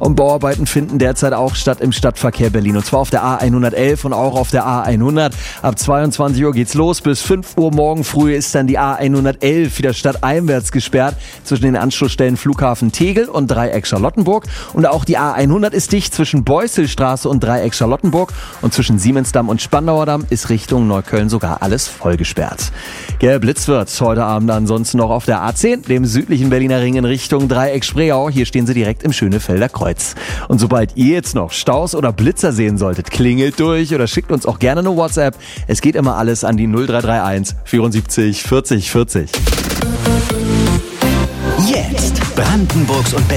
Und Bauarbeiten finden derzeit auch statt im Stadtverkehr Berlin. Und zwar auf der A111 und auch auf der A100. Ab 22 Uhr geht's los. Bis 5 Uhr morgen früh ist dann die A111 wieder stadteinwärts gesperrt zwischen den Anschlussstellen Flughafen Tegel und Dreieck Charlottenburg. Und auch die A100 ist dicht zwischen Beuselstraße und Dreieck Charlottenburg. Und zwischen Siemensdamm und Spandauer Damm ist Richtung Neukölln sogar alles voll gesperrt. Geblitzt wird heute Abend ansonsten noch auf der A10, dem südlichen Berliner Ring in Richtung Dreieck Spreeau. Hier stehen sie direkt im Schönefelder Kreuz. Und sobald ihr jetzt noch Staus oder Blitzer sehen solltet, klingelt durch oder schickt uns auch gerne eine WhatsApp. Es geht immer alles an die 0331 74 40 40. Jetzt Brandenburgs und